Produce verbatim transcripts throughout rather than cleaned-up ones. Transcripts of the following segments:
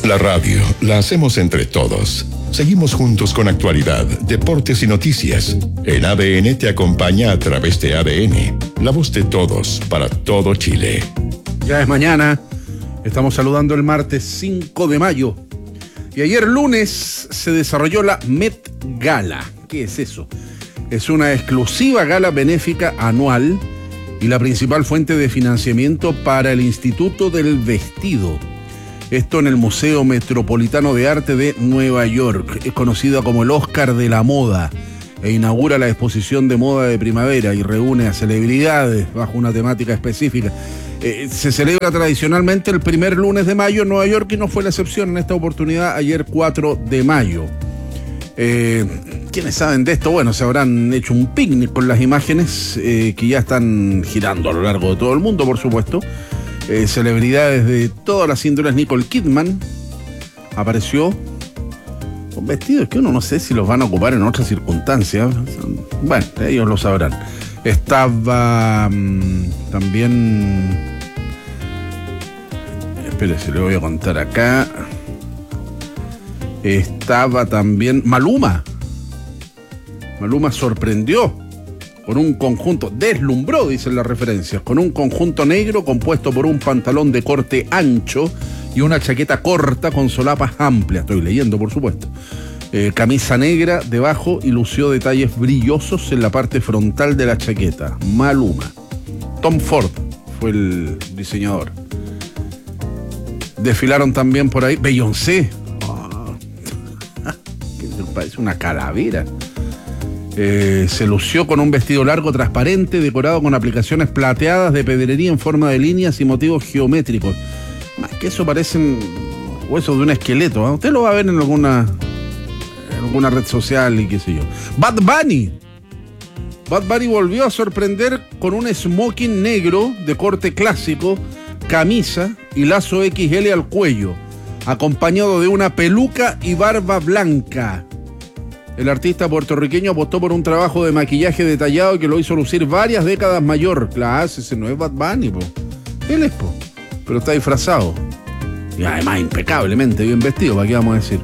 La radio la hacemos entre todos. Seguimos juntos con actualidad, deportes y noticias. En A D N te acompaña a través de A D N, la voz de todos para todo Chile. Ya es mañana, estamos saludando el martes cinco de mayo. Y ayer lunes se desarrolló la Met Gala. ¿Qué es eso? Es una exclusiva gala benéfica anual y la principal fuente de financiamiento para el Instituto del Vestido. Esto en el Museo Metropolitano de Arte de Nueva York. Es conocida como el Oscar de la Moda e inaugura la exposición de moda de primavera y reúne a celebridades bajo una temática específica. Eh, se celebra tradicionalmente el primer lunes de mayo en Nueva York y no fue la excepción en esta oportunidad ayer cuatro de mayo. Eh, ¿Quiénes saben de esto? Bueno, se habrán hecho un picnic con las imágenes eh, que ya están girando a lo largo de todo el mundo, por supuesto. Eh, celebridades de todas las índoles. Nicole Kidman apareció con vestidos que uno no sé si los van a ocupar en otras circunstancias. Bueno, ellos lo sabrán. Estaba mmm, también... Espérese, le voy a contar acá. Estaba también Maluma. Maluma sorprendió con un conjunto, deslumbró, dicen las referencias, con un conjunto negro compuesto por un pantalón de corte ancho y una chaqueta corta con solapas amplias. Estoy leyendo, por supuesto. Eh, camisa negra debajo y lució detalles brillosos en la parte frontal de la chaqueta. Maluma. Tom Ford fue el diseñador. Desfilaron también por ahí Beyoncé. Oh. Parece una calavera. Eh, se lució con un vestido largo transparente decorado con aplicaciones plateadas de pedrería en forma de líneas y motivos geométricos. Más que eso parecen huesos de un esqueleto, ¿eh? Usted lo va a ver en alguna en alguna red social y qué sé yo. Bad Bunny Bad Bunny volvió a sorprender con un smoking negro de corte clásico, camisa y lazo equis ele al cuello, acompañado de una peluca y barba blanca. El artista puertorriqueño apostó por un trabajo de maquillaje detallado que lo hizo lucir varias décadas mayor. Claro, ese no es Bad Bunny, po. Él es, po. Pero está disfrazado. Y además impecablemente bien vestido, ¿para qué vamos a decir?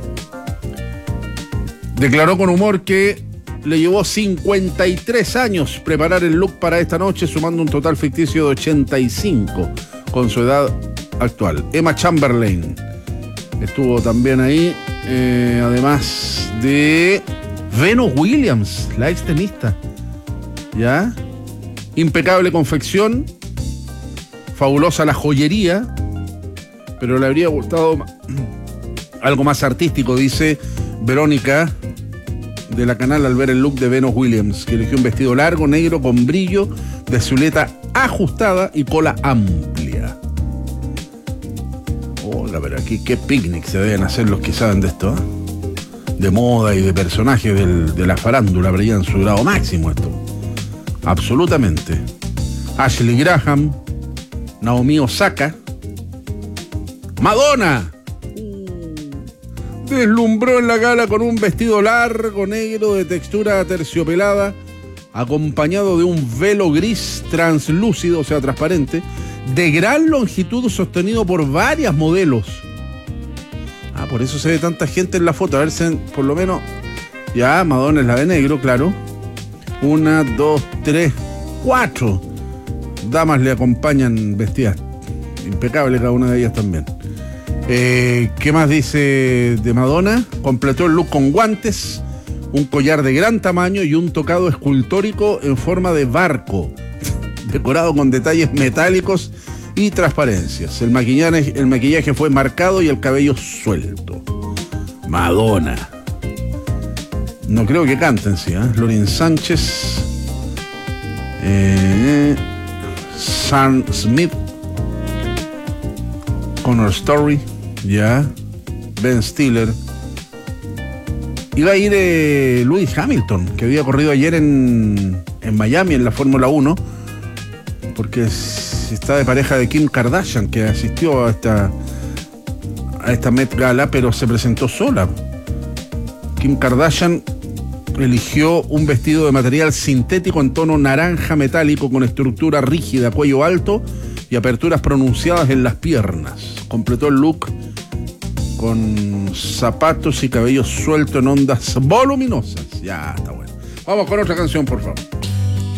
Declaró con humor que le llevó cincuenta y tres años preparar el look para esta noche, sumando un total ficticio de ochenta y cinco con su edad actual. Emma Chamberlain estuvo también ahí, eh, además de Venus Williams, la ex tenista. ¿Ya? Impecable confección, fabulosa la joyería, pero le habría gustado algo más artístico, dice Verónica de la Canal al ver el look de Venus Williams, que eligió un vestido largo, negro, con brillo, de silueta ajustada y cola amplia. Hola, pero aquí qué picnic se deben hacer los que saben de esto, ¿eh? De moda y de personajes del, de la farándula, brillan su grado máximo esto. Absolutamente. Ashley Graham, Naomi Osaka, Madonna deslumbró en la gala con un vestido largo negro de textura aterciopelada, acompañado de un velo gris translúcido, o sea, transparente, de gran longitud sostenido por varias modelos. Ah, por eso se ve tanta gente en la foto. A ver si por lo menos... Ya, Madonna es la de negro, claro. Una, dos, tres, cuatro damas le acompañan vestidas. Impecable cada una de ellas también. Eh, ¿Qué más dice de Madonna? Completó el look con guantes, un collar de gran tamaño y un tocado escultórico en forma de barco, decorado con detalles metálicos y transparencias. El maquillaje, el maquillaje fue marcado y el cabello suelto. Madonna. No creo que canten, sí, ¿eh? Lorin Sánchez, eh, Sam Smith, Connor Story, ya, Ben Stiller. Iba a ir eh, Lewis Hamilton, que había corrido ayer en, en Miami en la Fórmula uno, porque está de pareja de Kim Kardashian, que asistió a esta a esta Met Gala, pero se presentó sola. Kim Kardashian eligió un vestido de material sintético en tono naranja metálico con estructura rígida, cuello alto y aperturas pronunciadas en las piernas. Completó el look con zapatos y cabello suelto en ondas voluminosas. Ya está bueno. Vamos con otra canción, por favor.